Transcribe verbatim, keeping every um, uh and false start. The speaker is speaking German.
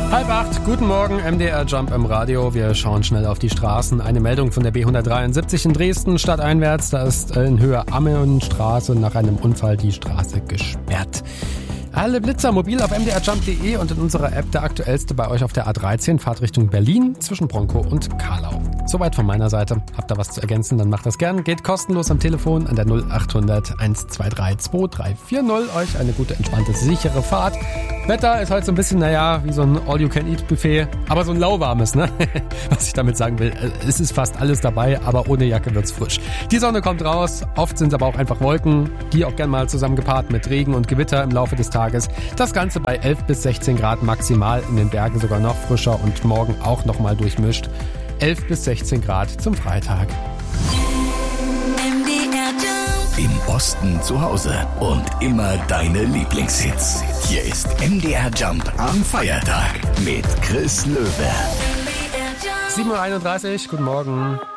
Halb acht, guten Morgen, M D R Jump im Radio. Wir schauen schnell auf die Straßen. Eine Meldung von der B hundertdreiundsiebzig in Dresden, stadteinwärts. Da ist in Höhe Ammenstraße nach einem Unfall die Straße gesperrt. Alle Blitzer mobil auf m d r jump punkt d e und in unserer App der aktuellste bei euch auf der A dreizehn, Fahrt Richtung Berlin zwischen Bronkow und Karlau. Soweit von meiner Seite. Habt ihr was zu ergänzen, dann macht das gern. Geht kostenlos am Telefon an der null achthundert eins zwei drei zwei drei vier null. Euch eine gute, entspannte, sichere Fahrt. Wetter ist heute so ein bisschen, naja, wie so ein All-You-Can-Eat-Buffet, aber so ein lauwarmes, ne? Was ich damit sagen will, es ist fast alles dabei, aber ohne Jacke wird's frisch. Die Sonne kommt raus, oft sind es aber auch einfach Wolken, die auch gern mal zusammen gepaart mit Regen und Gewitter im Laufe des Tages. Das Ganze bei elf bis sechzehn Grad maximal, in den Bergen sogar noch frischer und morgen auch nochmal durchmischt. elf bis sechzehn Grad zum Freitag. Im Osten zu Hause und immer deine Lieblingshits. Hier ist M D R Jump am Feiertag mit Chris Löwe. sieben Uhr einunddreißig, guten Morgen.